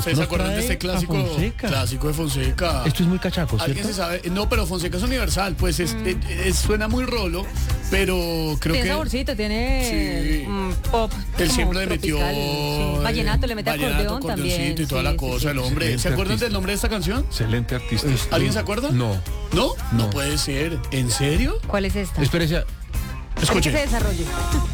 ¿Ustedes se acuerdan de este clásico de Fonseca? Esto es muy cachaco, ¿cierto? ¿Alguien se sabe? No, pero Fonseca es universal, pues suena muy rolo, pero creo tiene que... saborcito, tiene pop. Él siempre le metió... Vallenato, le mete acordeón también. Y toda la cosa, el hombre. Excelente ¿Se acuerdan artista. del nombre de esta canción? Excelente artista. ¿Alguien se acuerda? No. ¿No? No puede ser. ¿En serio? ¿Cuál es esta? Espérese. Escuche. Que se desarrolle.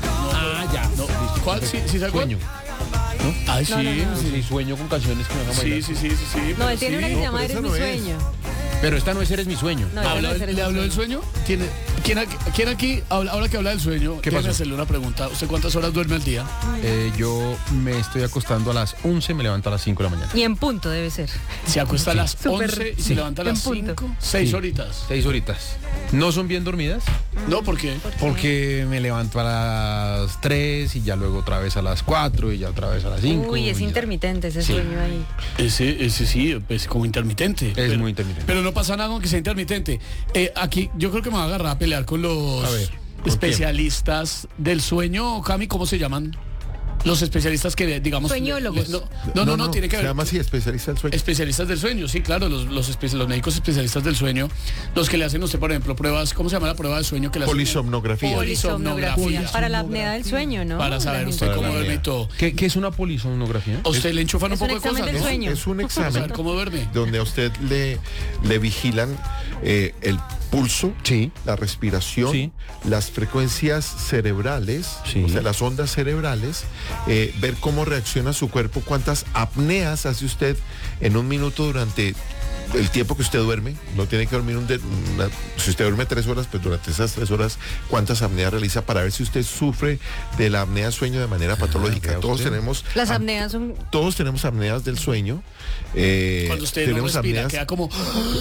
Ya. No. ¿Cuál? ¿Sí se acuerda? Sueño. Ay, sí. Sí, sueño con canciones que me hagan bailar. Sí. No, él tiene una que se llama pero Eres esa mi no es. sueño. Pero esta no es Eres mi sueño. No, esta no es Eres ¿Le mi habló del sueño. sueño? ¿Quién aquí, ahora que habla del sueño, ¿Qué déjeme pasó? hacerle una pregunta? ¿Usted cuántas horas duerme al día? Yo me estoy acostando a las 11, me levanto a las 5 de la mañana. Y en punto debe ser. Se acuesta a las Súper, 11 y sí, se levanta a las en punto. 5, 6 Sí. horitas. 6 horitas. ¿No son bien dormidas? ¿No? ¿Por qué? Porque me levanto a las 3 y ya luego otra vez a las 4 y ya otra vez a las 5. Uy, es intermitente ese Sí. sueño ahí. Ese sí, pues como intermitente. Muy intermitente. Pero no pasa nada con que sea intermitente. Aquí yo creo que me va a agarrar a pelear con los A ver, ¿con especialistas del sueño, Cami, ¿cómo se llaman? Los especialistas que, digamos... Sueñólogos. No, tiene que Se ver. llama así, especialista del sueño. Especialistas del sueño, sí, claro, los médicos especialistas del sueño, los que le hacen a usted, por ejemplo, pruebas, ¿cómo se llama la prueba de sueño que le hacen? Polisomnografía. Polisomnografía. Para la apnea del sueño, ¿no? Para saber La usted gente- cómo duerme y todo. ¿Qué es una polisomnografía? A usted le enchufan un Es un poco de examen cosas, del ¿no? sueño. Es un Para examen saber cómo duerme. donde a usted le vigilan el pulso, Sí. la respiración, Sí. las frecuencias cerebrales, Sí. o sea, las ondas cerebrales, ver cómo reacciona su cuerpo, cuántas apneas hace usted en un minuto durante el tiempo que usted duerme. No tiene que dormir si usted duerme 3 horas, pues durante esas 3 horas, cuántas apneas realiza para ver si usted sufre de la apnea sueño de manera patológica. vea Todos usted. tenemos Las apneas son... todos tenemos apneas del sueño. Cuando usted no tenemos respira, apneas. queda como...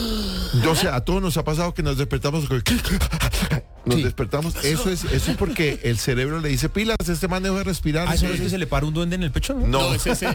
Yo sé, a todos nos ha pasado que nos despertamos. Nos Sí. despertamos. Eso es porque el cerebro le dice pilas, este man dejó de respirar. ¿Eso no es que se le para un duende en el pecho? No, ese es el...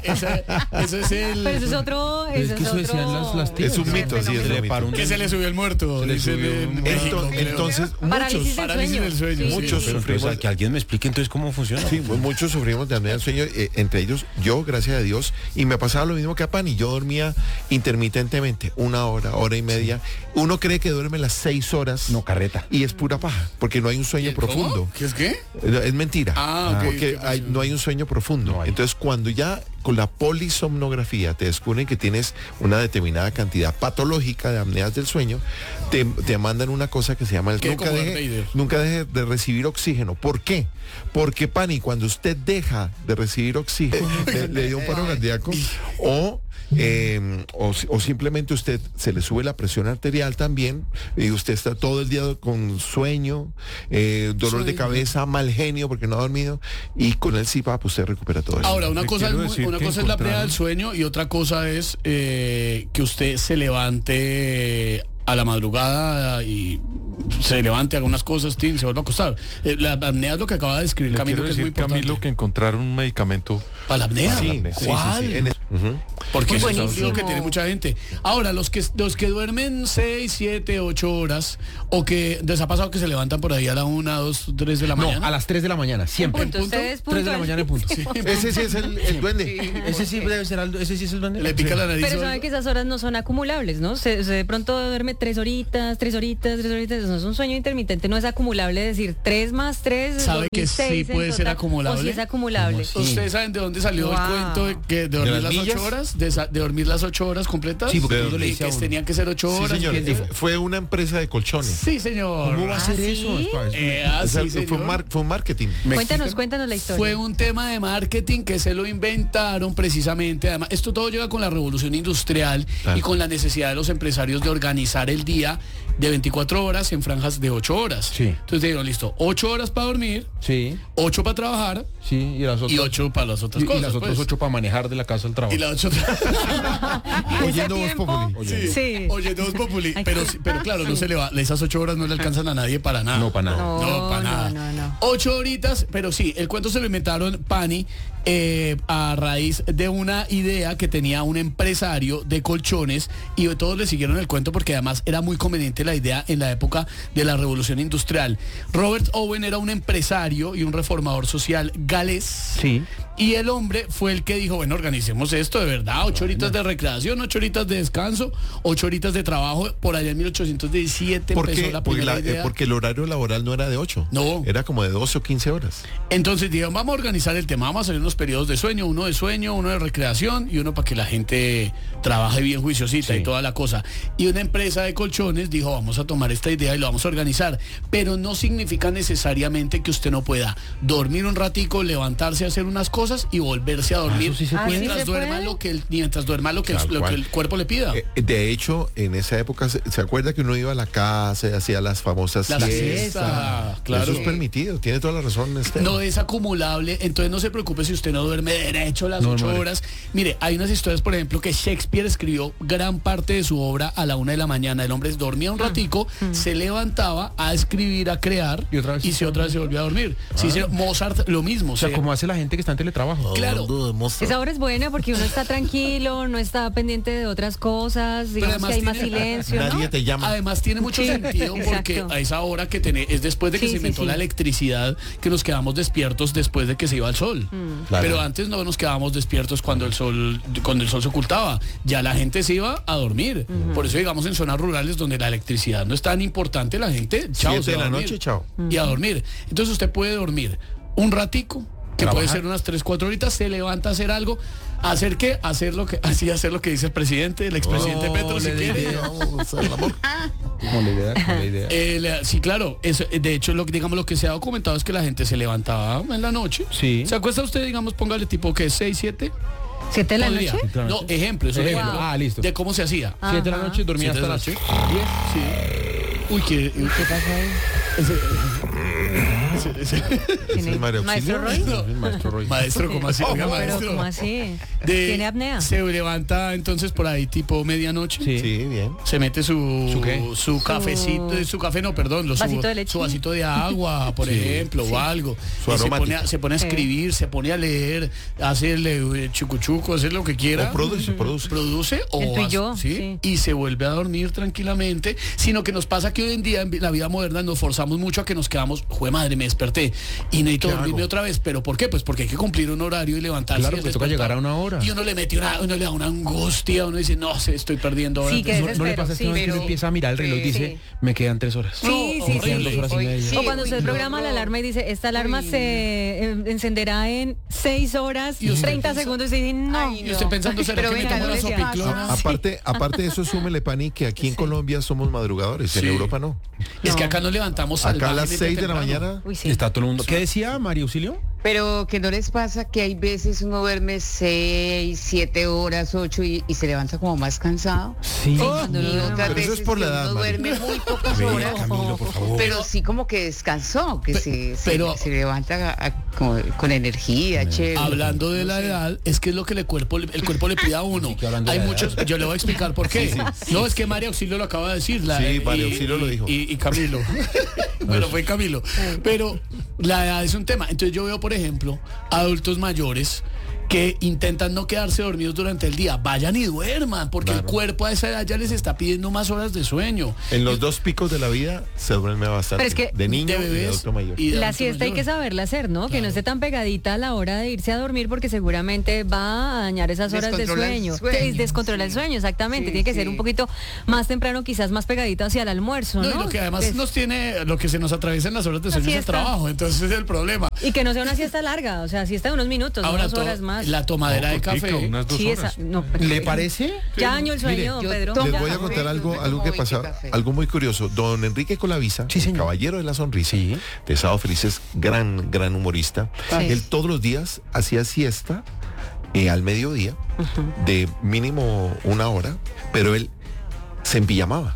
Pero eso es otro... Es que eso decían las tías. es un mito, sí, es Se le un mito. para un Que se le subió el muerto. Se le dicen subió en un México, muerto. creo. Entonces, Parálisis del Parálisis sueño. del sueño, sí. muchos Pero sufrimos. entonces, que alguien me explique entonces cómo funciona. Sí, muchos sufrimos de apnea del sueño, entre ellos yo, gracias a Dios, y me pasaba lo mismo que a Pani, yo dormía intermitentemente, 1 hora, hora y media. Uno cree que duerme las 6 horas. No, carreta. Y es pura paja, porque no hay un sueño ¿Cómo? profundo. ¿Qué es qué? Es mentira. Ok. Porque no hay un sueño profundo. No hay. Entonces, cuando ya con la polisomnografía te descubren que tienes una determinada cantidad patológica de apneas del sueño, te mandan una cosa que se llama el ¿Qué? Como Darth Vader. nunca deje de recibir oxígeno. ¿Por qué? Porque, Pani, cuando usted deja de recibir oxígeno, le dio un paro cardíaco o simplemente usted se le sube la presión arterial también y usted está todo el día con sueño, dolor de cabeza, mal genio porque no ha dormido y con el CPAP usted recupera todo eso. Ahora, una Te cosa, quiero decir una que cosa es la apnea encontraron- del sueño y otra cosa es que usted se levante a la madrugada y se levante, haga unas cosas, se vuelva a acostar. La apnea es lo que acaba de describir Le Camilo, quiero que es muy decir, importante. Camilo, que encontraron un medicamento. ¿Para la apnea? Sí, ¿Cuál? Ujú. Porque eso es Buenísimo. lo que tiene mucha gente. Ahora, los que duermen 6, 7, 8 horas, o que les ha pasado que se levantan por ahí a la 1, 2, 3 de la mañana. No, a las 3 de la mañana, siempre. Punto, ustedes 3 de la mañana en punto. Ese sí es el duende. Ese sí debe ser ese sí es el duende. Le pica la nariz. Pero o saben algo. que esas horas no son acumulables, ¿no? Se de pronto duerme 3 horitas, 3 horitas, 3 horitas. No es un sueño intermitente, no es acumulable. Decir 3 más 3. ¿Sabe que sí puede ser acumulable? O sí es acumulable. ¿Cómo así? ¿Ustedes saben de dónde salió el Wow. cuento de dormir las las millas? 8 horas? De dormir las 8 horas completas. Sí, porque y uno le dice que a uno. tenían que ser 8 Sí, horas. señor. que- Fue una empresa de colchones. Sí, señor. ¿Cómo va a ser ¿Ah, eso? sí? O sea, Sí, fue señor. un marketing. Cuéntanos la historia. Fue un tema de marketing que se lo inventaron precisamente. Además, esto todo llega con la revolución industrial Claro. y con la necesidad de los empresarios de organizar el día de 24 horas en franjas de 8 horas. Sí. Entonces dijeron, listo, 8 horas para dormir, Sí, 8 para trabajar sí, y las otras y 8 para las otras cosas. y las otras pues. 8 para manejar de la casa al trabajo. Y las 8 Oyendo Voz tiempo? Populi. Sí. Oyendo Voz Populi. Ay, Pero claro, no se le va, esas 8 horas no le alcanzan a nadie para nada. No, para nada. No, para nada. No. 8 horitas, pero sí, el cuento se lo inventaron Pani a raíz de una idea que tenía un empresario de colchones y todos le siguieron el cuento porque además era muy conveniente la idea en la época de la revolución industrial. Robert Owen era un empresario y un reformador social galés. Sí. Y el hombre fue el que dijo, bueno, organicemos esto de verdad, 8 horitas de recreación, 8 horitas de descanso, 8 horitas de trabajo. Por allá en 1817 ¿Por empezó qué? la Porque, primera idea. porque el horario laboral no era de 8. No. Era como de 12 o 15 horas. Entonces dijeron, vamos a organizar el tema, vamos a hacer unos periodos de sueño, uno de recreación y uno para que la gente trabaje bien juiciosita y toda la cosa. Y una empresa de colchones dijo, vamos a tomar esta idea y lo vamos a organizar. Pero no significa necesariamente que usted no pueda dormir un ratico, levantarse a hacer unas cosas y volverse a dormir eso sí se puede. mientras ¿Sí se duerma puede? mientras duerma lo que Tal lo que cual. el cuerpo le pida. De hecho, en esa época, ¿se acuerda que uno iba a la casa y hacía las famosas La siesta, claro. Eso es permitido, tiene toda la razón. No es acumulable, entonces no se preocupe si usted no duerme derecho las No 8 muere. horas. Mire, hay unas historias, por ejemplo, que Shakespeare escribió gran parte de su obra a la 1 de la mañana. El hombre dormía un ratico, se levantaba a escribir, a crear Y otra vez otra vez se volvía a dormir. Sí, Mozart lo mismo. O sea, como hace la gente que está en teletrabajo. Claro. Esa hora es buena porque uno está tranquilo, no está pendiente de otras cosas, digamos además que hay más tiene- silencio, ¿no? Nadie te llama. Además tiene mucho Sí, sentido porque exacto. a esa hora que es después de que Sí, se sí, inventó sí. la electricidad que nos quedamos despiertos después de que se iba el sol. Claro. Pero antes no nos quedábamos despiertos cuando el sol se ocultaba. Ya la gente se iba a dormir. Por eso digamos en zonas rurales donde la electricidad no es tan importante, la gente, chao, 7 se de va a la dormir. noche, chao. Y a dormir. Entonces usted puede dormir un ratico, que puede ser unas 3, 4 horitas, se levanta a hacer algo. ¿Hacer qué? Hacer lo que dice el presidente, el expresidente Petro, si quiere. Como la idea. Sí, claro. De hecho, lo que se ha documentado es que la gente se levantaba en la noche. Sí. ¿Se acuesta usted, digamos, póngale tipo que 6, 7? 7 de la Podría. noche. la No, noche. ejemplo, es un Ejemplo. ejemplo Ah, listo. de cómo se hacía. 7 de la noche, dormía 7 hasta de las la 10. Sí. Uy, ¿qué pasó ahí? ¿Es el Mario ¿Maestro Auxilio? Roy? El maestro Roy. Maestro, ¿cómo así? Oiga, Pero maestro. ¿cómo así? De- ¿Tiene apnea? Se levanta entonces por ahí tipo medianoche. Sí. Sí, bien. Se mete ¿Su qué? su cafecito, su café no, perdón, ¿Vasito de leche? su vasito de agua, por ejemplo, o algo. Su Y aromática. se pone a escribir, se pone a leer, hace el chucuchuco, hace lo que quiera. O produce. Produce o El tú y hace- yo, ¿sí? sí. Y se vuelve a dormir tranquilamente, sino que nos pasa que hoy en día en la vida moderna nos forzamos mucho a que nos quedamos, jue madre, me desperté y necesito ¿Qué dormirme hago? otra vez, pero ¿por qué? Pues porque hay que cumplir un horario y levantarse. Claro, y que toca despertar. llegar a una hora. Y uno le mete uno le da una angustia, uno dice, no, estoy perdiendo horas. Sí, que de ¿No, sueño". no le Desespero, pasa sí, que uno pero- empieza a mirar el reloj y dice, Sí. me quedan 3 horas? Sí, No, sí, horrible. sí. 2 horas y media. O cuando usted programa la alarma y dice, esta alarma se encenderá en 6 horas y Y usted 30 piensa- segundos y dice, no. Y usted pensando, ¿será Pero que me venga, tomo no una le pasa. sopiclona? Aparte de eso, súmele, Pani, que aquí en Colombia somos madrugadores, en Sí. Europa no. Es que acá nos levantamos Acá a las salvajemente 6 de la temprano. mañana. Uy, sí. Y está todo el mundo. ¿Qué decía María Auxilio? Pero que no les pasa que hay veces uno duerme 6, 7 horas, 8 y se levanta como más cansado. Sí. Cuando Y uno duerme otras Pero eso veces es por la que edad, uno Mari. duerme muy pocas horas, Camilo, por favor. pero sí como que descansó, que pero- se levanta con energía, chévere. Hablando de la edad, es que es lo que el cuerpo le pide a uno. Sí, que hablando Hay de la muchos, yo le voy a explicar por qué. No, es que María Auxilio lo acaba de decir. Sí, María Auxilio lo dijo. Y Camilo. Bueno, fue Camilo. Pero la edad es un tema. Entonces yo veo, por ejemplo, adultos mayores que intentan no quedarse dormidos durante el día. Vayan y duerman, porque el cuerpo a esa edad ya les está pidiendo más horas de sueño. En los dos picos de la vida se duerme bastante. Pero es que de niño De y de bebés adulto mayor. y de La adulto siesta hay mayor. que saberla hacer, ¿no? Que no esté tan pegadita a la hora de irse a dormir porque seguramente va a dañar esas horas de Descontrola el sueño. sueño, Sí, descontrola el sí. sueño, exactamente. Sí, Tiene que ser sí. un poquito más temprano, quizás más pegadita hacia el almuerzo, No, ¿no? y lo que además Pues- nos tiene, lo que se nos atraviesa en las horas de La sueño es el siesta. trabajo. Entonces es el problema. Y que no sea una siesta larga, o sea, siesta de unos minutos, Ahora, unas horas más. la tomadera de Cortica, café. unas 2 Sí, horas. no, ¿Le parece? ya dañó el sueño, yo Pedro. tomo Les ya. voy a café, contar algo, yo algo tomo que 20 pasa, café. algo muy curioso. Don Enrique Colavisa, Sí, señor. caballero de la sonrisa, Sí. de Sábado Felices, gran humorista. Sí. Él todos los días hacía siesta al mediodía, de mínimo 1 hora, pero él se empillamaba.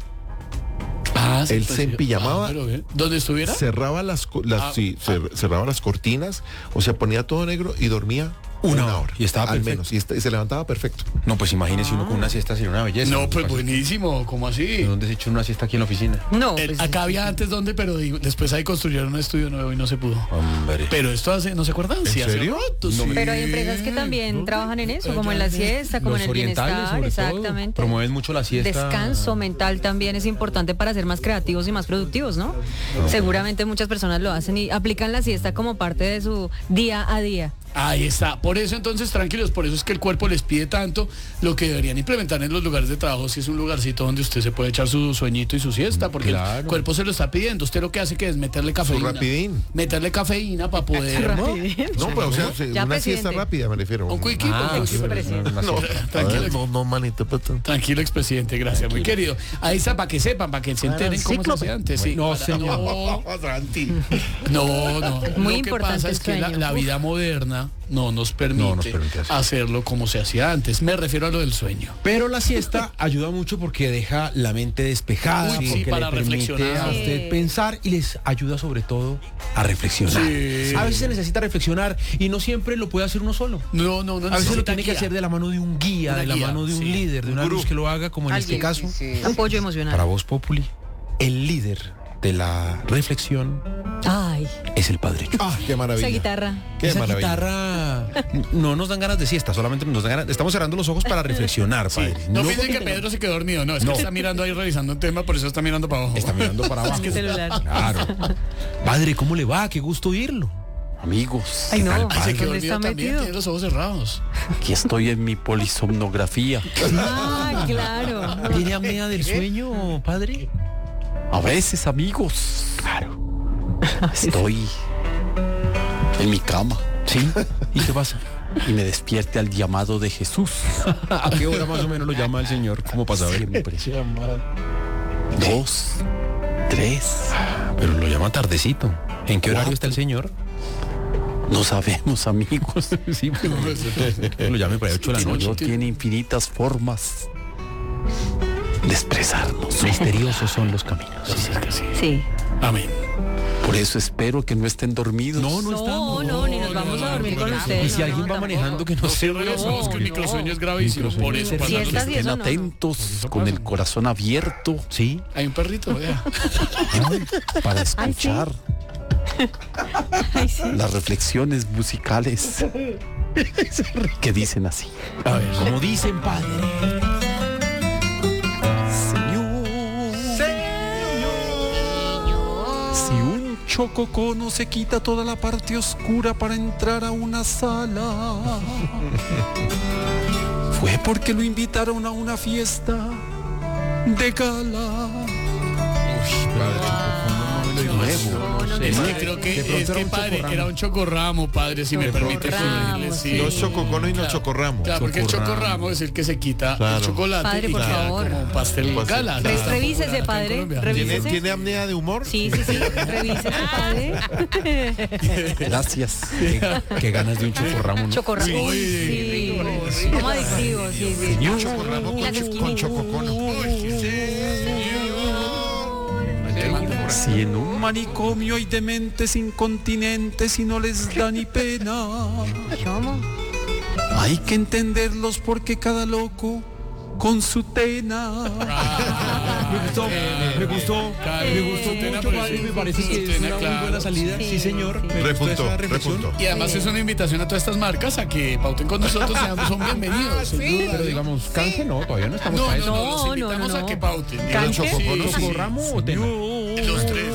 Ah, Él se empillamaba. ¿Dónde estuviera? Cerraba cerraba las cortinas, o sea, ponía todo negro y dormía Una hora. Y estaba al perfecto. menos. Y se levantaba perfecto. No, pues imagínese uno con una siesta sería una belleza. No, pues Pasa- buenísimo, ¿cómo así? ¿De dónde se echó una siesta aquí en la oficina? No, pues, Acá había antes donde, pero después ahí construyeron un estudio nuevo y no se pudo. Hombre. Pero esto hace, ¿no se acuerdan? Sí, hace serio? rato, sí. pero hay empresas que también trabajan en eso, como en la siesta, como Los en el orientales, bienestar, sobre todo, exactamente. promueven mucho la siesta. Descanso mental también es importante para ser más creativos y más productivos, ¿no? Seguramente muchas personas lo hacen y aplican la siesta como parte de su día a día. Ahí está. Por eso entonces, tranquilos, por eso es que el cuerpo les pide tanto lo que deberían implementar en los lugares de trabajo, si es un lugarcito donde usted se puede echar su sueñito y su siesta, porque el Claro. cuerpo se lo está pidiendo. Usted lo que hace que es meterle cafeína. rapidín. Meterle cafeína para poder, ¿no? No, pues o sea, Ya, una siesta presidente. rápida, me refiero. Un quickie, Ah, un sí, quickie. presidente. una No, siesta. Tranquilo, no, manito. tranquilo, expresidente, gracias, muy querido. Ahí está, para que sepan, para que se enteren cómo se hacía antes. Sí. No, Para- señor. No. Muy Lo que importante pasa el es que sueño. la vida moderna no nos permite, permite hacerlo como se hacía antes. Me refiero a lo del sueño. Pero la siesta ayuda mucho porque deja la mente despejada, Uy, sí, porque para le permite reflexionar. a usted Sí. pensar y les ayuda sobre todo a reflexionar. Sí. A veces se necesita reflexionar y no siempre lo puede hacer uno solo. No A veces lo necesita tiene que guía. hacer de la mano de un guía, Una de la guía, mano de un sí. líder, de una luz que lo haga, como en este Alguien, caso. Sí. Apoyo emocional. Para Voz Populi, el líder de la reflexión Ay, es el Padre Chucho. Ah, qué maravilla. esa guitarra. Qué Esa maravilla. guitarra no nos dan ganas de siesta, solamente nos dan ganas. Estamos cerrando los ojos para reflexionar, Sí. padre. No No piensen que Pedro se quedó dormido, no, es que está mirando ahí revisando un tema, por eso está mirando para abajo. está mirando para abajo. ¿Qué celular? Claro. Padre, ¿cómo le va? Qué gusto oírlo. Amigos, Ay, no, tal, Se padre? quedó ¿dónde dormido está también, metido? tiene los ojos cerrados. aquí estoy en mi polisomnografía. Ah, claro. ¿Tiene apnea del sueño, padre? A veces, amigos. Claro. Estoy en mi cama Sí. ¿Y qué pasa? y me despierte al llamado de Jesús. ¿A qué hora más o menos lo llama el Señor? ¿Cómo pasa? Siempre. 2, 3. Pero lo llama tardecito. ¿En qué horario está el Señor? No sabemos, amigos. Sí, pero lo llame para 8 de la noche. Dios tiene infinitas formas de expresarnos. Misteriosos son los caminos. Sí. Amén. Por eso espero que no estén dormidos. No estamos. No, ni nos vamos a dormir con ustedes. Y si no, alguien va tampoco. manejando que no No se cierre los ojos, que el microsueño es gravísimo. Por eso, Microsueño. pasando- Siestas y Estén eso no. atentos, con el corazón abierto Sí. Hay un perrito, vea. para escuchar Ay, sí. las reflexiones musicales que dicen así. A ver, como dicen, padre. Si un chococono se quita toda la parte oscura para entrar a una sala, fue porque lo invitaron a una fiesta de gala. Es que creo que, es que padre, era un chocorramo, padre, si me permite Chocorramo, corregirle, sí. sí. No es chococono y no chocorramo. Claro, porque el chocorramo es el que se quita Claro. el chocolate Padre, y por queda favor. como un pastel gala. Pues Está revísese, popular acá en padre, Colombia. revísese. ¿Tiene apnea de humor? Sí, revísese, padre. Gracias. Qué ganas de un chocorramo, ¿no? Chocorramo. Uy, Sí, como adictivo, sí, sí. Chocorramo Las con esquinitas. chococono. Si en un manicomio hay dementes incontinentes y no les da ni pena, ¿Cómo? hay que entenderlos porque cada loco con su tena. Me gustó Tena, mucho, pero padre. sí, Me parece que es Tena, una muy claro. buena salida. Sí, señor. Me gustó Repuntó, esa reflexión. repuntó. Y además es una invitación a todas estas marcas a que pauten con nosotros, son bienvenidos. sin duda. Pero digamos, canje no, todavía no estamos No, para no, eso. no, los No, invitamos no, a no. que pauten. ¿Canje? Sí, sí, ¿Chocorramo o tema? los tres.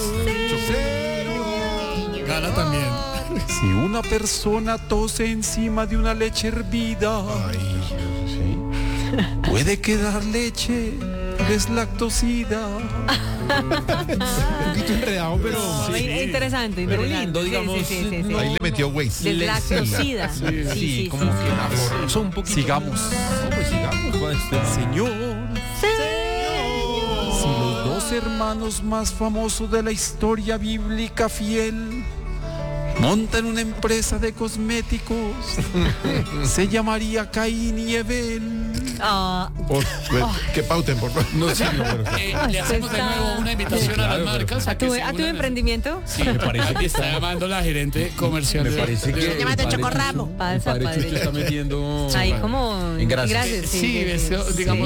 Gala también. Si una persona tose encima de una leche hervida, puede quedar leche deslactosida. Un poquito enredado, pero Interesante, pero interesante. lindo, Sí, digamos. sí, sí, sí. Ahí le metió Waze. Deslactosida. Sí, como que la forzó un poquito. Sigamos. No, pues sigamos, pues. Señor, si los dos hermanos más famosos de la historia bíblica fiel monta en una empresa de cosméticos. Se llamaría Caín y Abel. Que pauten, por favor. No, sí, no, pero... Le hacemos de nuevo una invitación a las marcas. ¿A tu emprendimiento? Sí, me parece que está llamando la gerente comercial. Me parece que... Llamando Chocorramo. Pasa, Parece que usted está metiendo... ahí como en gracias. Sí, digamos...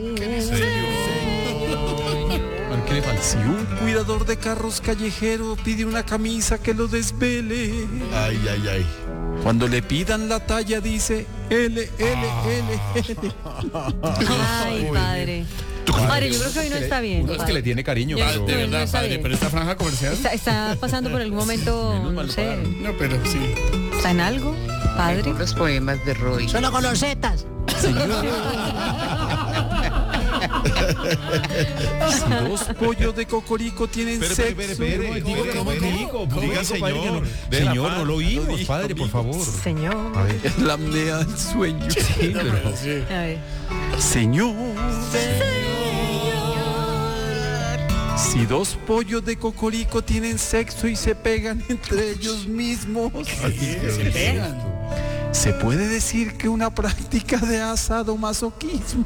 ¿Qué le falta? Si un cuidador de carros callejero pide una camisa que lo desvele, Ay, ay, ay. cuando le pidan la talla dice L. Ay, padre. Padre, yo creo que hoy no está bien. Uno es que le tiene cariño, Yo- pero... De no verdad, está padre, bien. pero esta franja comercial... Está pasando por algún momento, Menos mal no lo sé, pagaron. No, pero sí. ¿está en algo, padre? Los poemas de Roy. Solo con los zetas. Si dos pollos de cocorico tienen sexo. Diga, señor. Señor, no lo oímos, padre, por favor. Señor. Es la apnea del sueño. Sí, pero... Sí. A ver. Señor. Si dos pollos de cocorico tienen sexo y se pegan entre ellos mismos, Se pegan. se puede decir que una práctica de sadomasoquismo.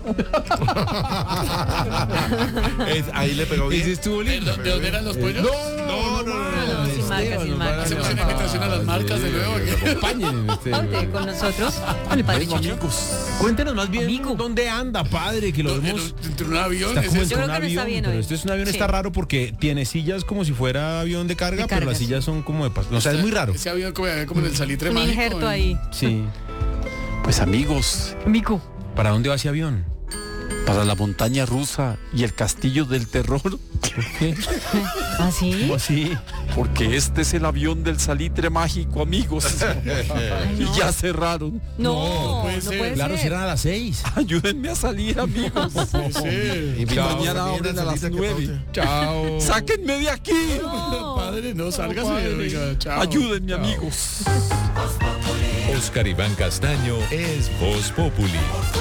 Ahí le pegó bien. Ese estuvo lindo. ¿De dónde eran los pollos? No, sin marcas, sin marcas. Hacemos una invitación a las marcas de nuevo. Acompañen Ponte con nosotros, con el padre Chicho. Cuéntenos más bien Amigo. dónde anda, padre, que lo vemos... Entre un avión. Está como es Yo entre creo un que no está avión, bien pero hoy. este es un avión, Sí. está raro porque tiene sillas como si fuera avión de carga, De pero carga, las sí. sillas son como de paso. O sea, es muy raro. Ese avión como en el salitre Un mágico. injerto ahí. Sí. Pues amigos, Mico. ¿Para dónde va ese avión? para la montaña rusa y el castillo del terror. ¿Por qué? ¿Ah, sí? ¿Cómo así? Porque este es el avión del salitre mágico, amigos. Y ya cerraron. No, puede no ser. puede Claro, ser. cierran a las 6. Ayúdenme a salir, amigos. Sí. Y mañana abren a las 9. Chao. ¡Sáquenme de aquí! No. Padre, no salgas. Oiga, chao. Ayúdenme, amigos. Oscar Iván Castaño es Voz Populi.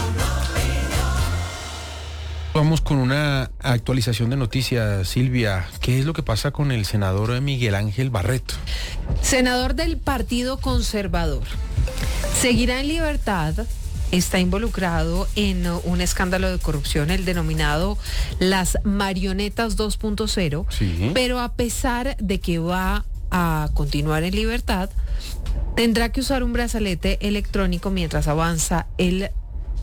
Vamos con una actualización de noticias, Silvia. ¿Qué es lo que pasa con el senador Miguel Ángel Barreto? Senador del Partido Conservador. Seguirá en libertad. Está involucrado en un escándalo de corrupción, el denominado las marionetas 2.0, Sí. pero a pesar de que va a continuar en libertad, tendrá que usar un brazalete electrónico mientras avanza el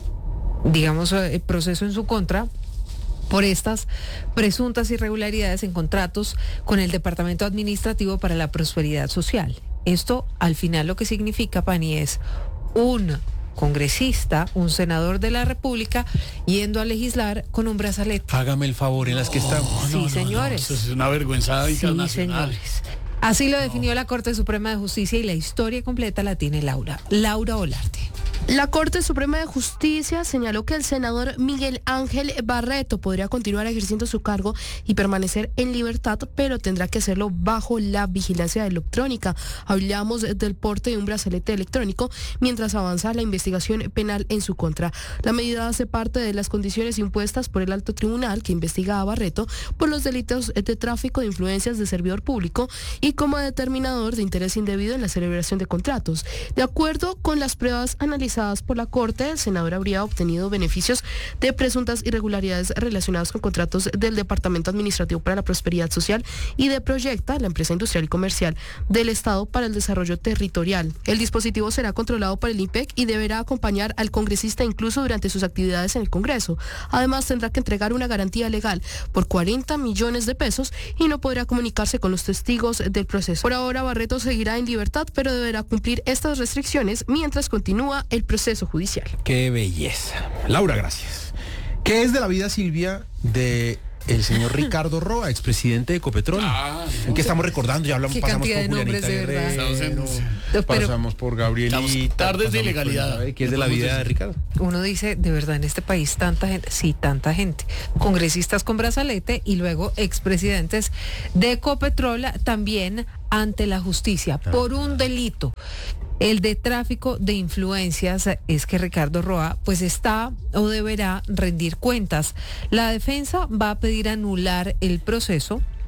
proceso en su contra por estas presuntas irregularidades en contratos con el Departamento Administrativo para la Prosperidad Social. Esto, al final, lo que significa, Pani, es un congresista, un senador de la República, yendo a legislar con un brazalete. Hágame el favor, en las que estamos. Sí, señores. Eso es una vergüenza Sí, internacional. señores. Así lo definió la Corte Suprema de Justicia y la historia completa la tiene Laura Olarte. La Corte Suprema de Justicia señaló que el senador Miguel Ángel Barreto podría continuar ejerciendo su cargo y permanecer en libertad, pero tendrá que hacerlo bajo la vigilancia electrónica. Hablamos del porte de un brazalete electrónico mientras avanza la investigación penal en su contra. La medida hace parte de las condiciones impuestas por el alto tribunal que investiga a Barreto por los delitos de tráfico de influencias de servidor público y como determinador de interés indebido en la celebración de contratos. De acuerdo con las pruebas analizadas por la Corte, el senador habría obtenido beneficios de presuntas irregularidades relacionadas con contratos del Departamento Administrativo para la Prosperidad Social y de Proyecta, la empresa industrial y comercial del Estado para el Desarrollo Territorial. El dispositivo será controlado por el INPEC y deberá acompañar al congresista incluso durante sus actividades en el Congreso. Además, tendrá que entregar una garantía legal por 40 millones de pesos y no podrá comunicarse con los testigos del proceso. Por ahora, Barreto seguirá en libertad, pero deberá cumplir estas restricciones mientras continúa el proceso judicial. Qué belleza. Laura, gracias. ¿Qué es de la vida, Silvia, de el señor Ricardo Roa, expresidente de Ecopetrol? Que estamos recordando, ya hablamos, Qué pasamos por cantidad de nombres, Julianita de verdad. Guerrero, Pero pasamos por Gabrielita. Estamos tardes de pasamos por ilegalidad. Elizabeth. ¿Qué es de la vida de Ricardo? Uno dice, de verdad, en este país tanta gente, sí, tanta gente, congresistas con brazalete y luego expresidentes de Ecopetrol también ante la justicia por un delito. El de tráfico de influencias. Es que Ricardo Roa pues está o deberá rendir cuentas. La defensa va a pedir anular el proceso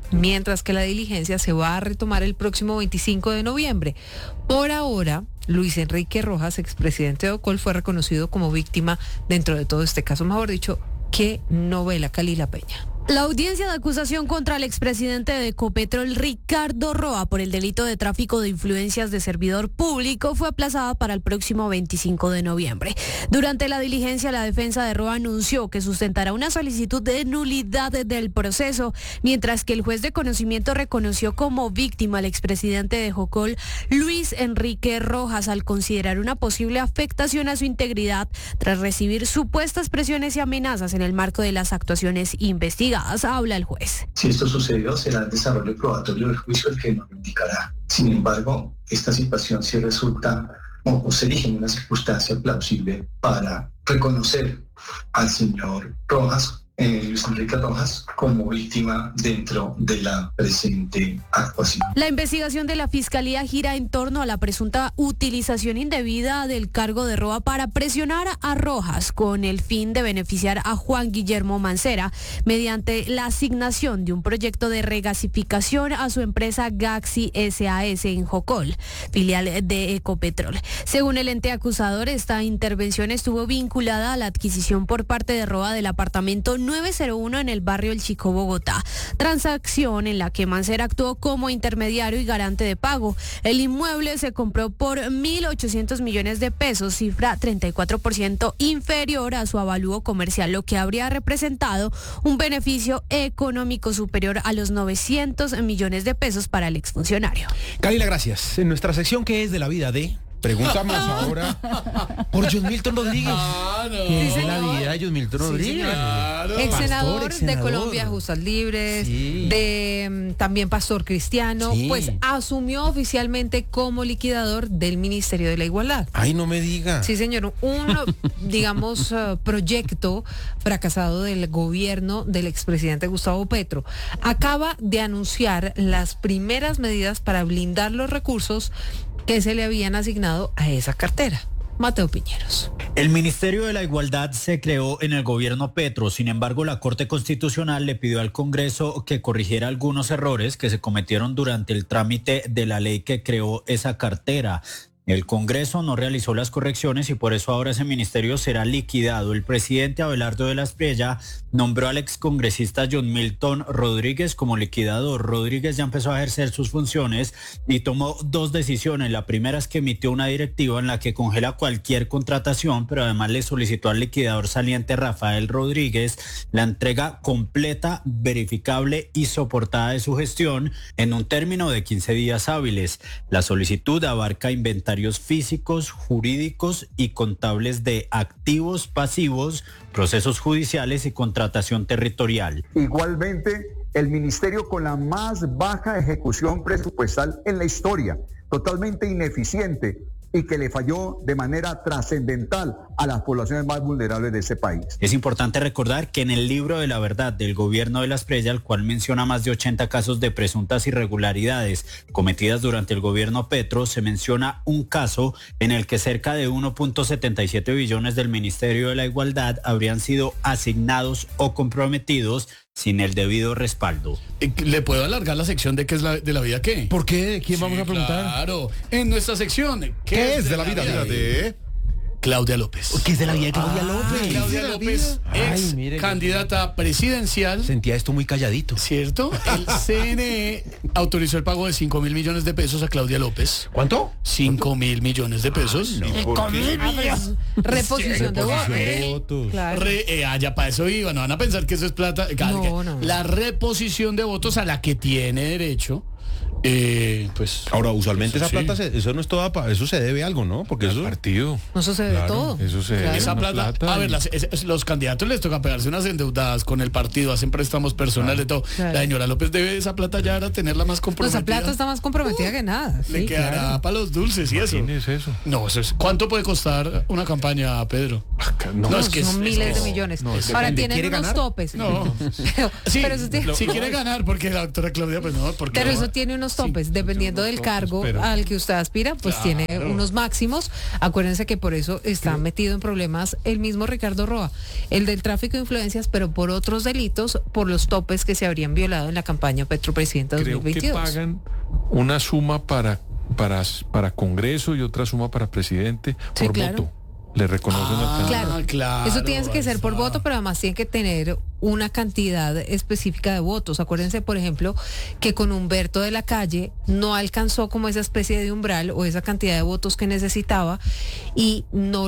mientras que la diligencia se va a retomar el próximo 25 de noviembre. Por ahora, Luis Enrique Rojas, expresidente de Ocol, fue reconocido como víctima dentro de todo este caso. Mejor dicho, qué novela, Kalila Peña. La audiencia de acusación contra el expresidente de Ecopetrol, Ricardo Roa, por el delito de tráfico de influencias de servidor público fue aplazada para el próximo 25 de noviembre. Durante la diligencia, la defensa de Roa anunció que sustentará una solicitud de nulidad del proceso, mientras que el juez de conocimiento reconoció como víctima al expresidente de Jocol, Luis Enrique Rojas, al considerar una posible afectación a su integridad tras recibir supuestas presiones y amenazas en el marco de las actuaciones investigadas. Habla el juez. Si esto sucedió, será el desarrollo probatorio del juicio el que nos lo indicará. Sin embargo, esta situación sí resulta o se erige en una circunstancia plausible para reconocer al señor Rojas, Luis Enrique Rojas, como víctima dentro de la presente actuación. La investigación de la Fiscalía gira en torno a la presunta utilización indebida del cargo de Roa para presionar a Rojas con el fin de beneficiar a Juan Guillermo Mancera mediante la asignación de un proyecto de regasificación a su empresa Gaxi SAS en Jocol, filial de Ecopetrol. Según el ente acusador, esta intervención estuvo vinculada a la adquisición por parte de Roa del apartamento 901 en el barrio El Chico, Bogotá. Transacción en la que Mancera actuó como intermediario y garante de pago. El inmueble se compró por 1.800 millones de pesos, cifra 34% inferior a su avalúo comercial, lo que habría representado un beneficio económico superior a los 900 millones de pesos para el exfuncionario. Kalila, gracias. En nuestra sección ¿Qué es de la vida de? Preguntamos ahora por John Milton Rodríguez. Claro. ¿Qué es de la vida de John Milton Rodríguez? Claro. Ex senador Pastor, de Colombia Justas Libres, Sí. de también pastor cristiano, Sí. pues asumió oficialmente como liquidador del Ministerio de la Igualdad. Ay, no me diga. Sí, señor, un, digamos, proyecto fracasado del gobierno del expresidente Gustavo Petro. Acaba de anunciar las primeras medidas para blindar los recursos que se le habían asignado a esa cartera. Mateo Piñeros. El Ministerio de la Igualdad se creó en el gobierno Petro. Sin embargo, la Corte Constitucional le pidió al Congreso que corrigiera algunos errores que se cometieron durante el trámite de la ley que creó esa cartera. El Congreso no realizó las correcciones y por eso ahora ese ministerio será liquidado. El presidente Abelardo de la Espriella nombró al excongresista John Milton Rodríguez como liquidador. Rodríguez ya empezó a ejercer sus funciones y tomó dos decisiones. La primera es que emitió una directiva en la que congela cualquier contratación, pero además le solicitó al liquidador saliente Rafael Rodríguez la entrega completa, verificable y soportada de su gestión en un término de 15 días hábiles. La solicitud abarca inventarios físicos, jurídicos y contables de activos, pasivos, procesos judiciales y contratación territorial. Igualmente, el ministerio con la más baja ejecución presupuestal en la historia, totalmente ineficiente y que le falló de manera trascendental a las poblaciones más vulnerables de este país. Es importante recordar que en el libro de la verdad del gobierno de la Espriella, el cual menciona más de 80 casos de presuntas irregularidades cometidas durante el gobierno Petro, se menciona un caso en el que cerca de 1.77 billones del Ministerio de la Igualdad habrían sido asignados o comprometidos sin el debido respaldo. ¿Le puedo alargar la sección de qué es de la vida qué? ¿Por qué? ¿De quién vamos a preguntar? Claro, en nuestra sección ¿Qué es de la vida de? Claudia López. ¿Qué es de la vida de Claudia López? Claudia López, ex candidata presidencial. Sentía esto muy calladito. ¿Cierto? El CNE autorizó el pago de 5.000 millones de pesos a Claudia López. ¿Cuánto? 5.000 millones de pesos. Reposición de votos. Claro. Ya para eso iba, no van a pensar que eso es plata. No. La reposición de votos a la que tiene derecho. Pues ahora usualmente eso esa plata eso no es toda eso se debe algo, ¿no? Porque eso partido. No, eso se debe todo. Eso se debe. Esa plata, a ver, los candidatos les toca pegarse unas endeudadas con el partido, hacen préstamos personales, todo. Claro. La señora López debe esa plata ya ahora tenerla más comprometida. Esa plata está más comprometida que nada. Le Sí, quedará claro. para los dulces y eso. ¿Quién es eso? No, eso es. ¿Cuánto puede costar una campaña, Pedro? No, es que son miles de millones. Ahora tienen ¿quiere unos ganar? topes. No. pero Sí, eso tiene, si quiere ganar, porque la doctora Claudia, pues no, porque pero no. eso tiene unos unos topes, dependiendo del cargo al que usted aspira, pues tiene unos máximos. Acuérdense que por eso está metido en problemas el mismo Ricardo Roa, el del tráfico de influencias, pero por otros delitos, por los topes que se habrían violado en la campaña Petro Presidenta 2022. Creo que pagan una suma para Congreso y otra suma para presidente por voto. Le reconocen al candidato. Claro. Eso tiene que ser por voto, pero además tiene que tener una cantidad específica de votos. Acuérdense, por ejemplo, que con Humberto de la Calle no alcanzó como esa especie de umbral o esa cantidad de votos que necesitaba y no